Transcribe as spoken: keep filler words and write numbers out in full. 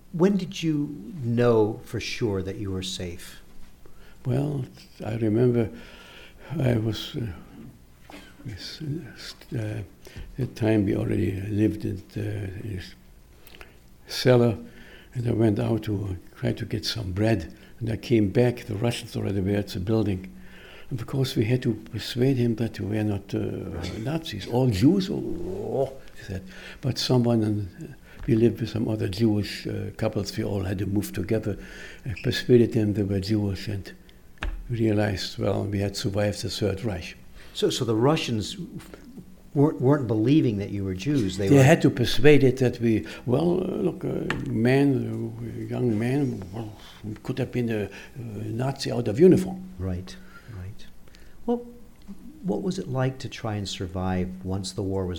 when did you know for sure that you were safe? Well, I remember I was, uh, was uh, the time we already lived in the this cellar, and I went out to try to get some bread, and I came back, the Russians already were at the building, and because we had to persuade him that we were not uh, Nazis, all Jews, oh, he said, but someone, and we lived with some other Jewish uh, couples, we all had to move together, I persuaded them they were Jewish, and realized, well, we had survived the Third Reich. So, so the Russians weren't, weren't believing that you were Jews. They, they were had to persuade it that we, well, uh, look, a man, a young man, well, could have been a, a Nazi out of uniform. Right, right. Well, what was it like to try and survive once the war was